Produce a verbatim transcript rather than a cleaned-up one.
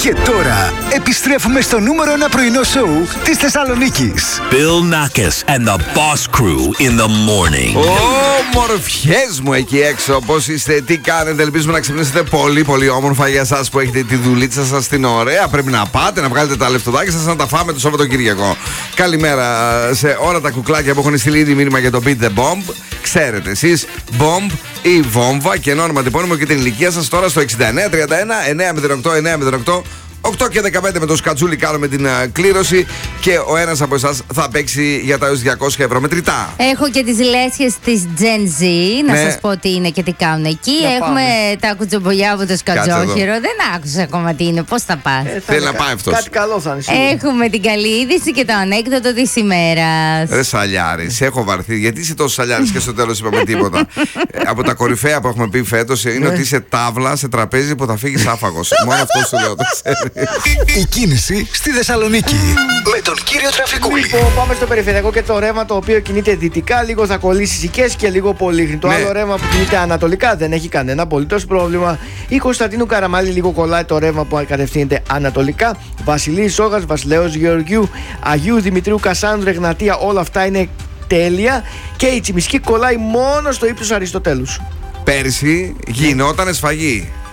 Και τώρα επιστρέφουμε στο νούμερο ένα πρωινό σοου της Θεσσαλονίκης. Bill Nackis and the Boss Crew in the morning. Ω, μορφιές μου εκεί έξω. Πώς είστε, τι κάνετε? Ελπίζουμε να ξυπνήσετε πολύ πολύ όμορφα για εσάς που έχετε τη δουλίτσα σας την ωραία. Πρέπει να πάτε να βγάλετε τα λεφτοδάκια σας να τα φάμε το Σαββατοκύριακο. Καλημέρα σε όλα τα κουκλάκια που έχουν στείλει ήδη μήνυμα για το Beat the Bomb. Ξέρετε εσείς, Bomb ή Βόμβα και όνομα τυπώνυμο και την ηλικία σας τώρα στο εξήντα εννέα τριάντα ένα εννιακόσια οκτώ εννιακόσια οκτώ. οκτώ και δεκαπέντε με το σκατζούλι κάνουμε την uh, κλήρωση και ο ένας από εσάς θα παίξει για τα έως διακόσια ευρώ μετρητά. Έχω και τις λέσχες της Gen Z, να ναι. σας πω τι είναι και τι κάνουν εκεί. Να Έχουμε πάμε. τα κουτσομπολιά από το σκατζόχυρο. Δεν άκουσα ακόμα τι είναι, πώς θα πας. Ε, Θέλει να πάει αυτός. Κάτι καλό θα είναι σίγουρα. Έχουμε την καλή είδηση και το ανέκδοτο της ημέρας. Ρε Σαλιάρης, έχω βαρθεί. Γιατί είσαι τόσο Σαλιάρης και στο τέλος είπαμε τίποτα. Ε, από τα κορυφαία που έχουμε πει φέτος είναι ότι είσαι τάβλα σε τραπέζι που θα φύγεις άφαγος. Μόνο αυτό σου λέω. Το ξέρεις. Η κίνηση στη Θεσσαλονίκη με τον κύριο Τραφικούλη. Λοιπόν, πάμε στο περιφερειακό και το ρεύμα το οποίο κινείται δυτικά. Λίγο θα κολλήσει Σικές και λίγο Πολύχνη. Το Ναι. άλλο ρεύμα που κινείται ανατολικά δεν έχει κανένα απολύτως πρόβλημα. Η Κωνσταντίνου Καραμάλη λίγο κολλάει το ρεύμα που κατευθύνεται ανατολικά. Βασιλής Σόγας, Βασιλέως Γεωργιού, Αγίου Δημητρίου Κασάνδρου, Εγνατία, όλα αυτά είναι τέλεια. Και η Τσιμισκή κολλάει μόνο στο ύψος Αριστοτέλους. Πέρσι γινότανε σφαγή.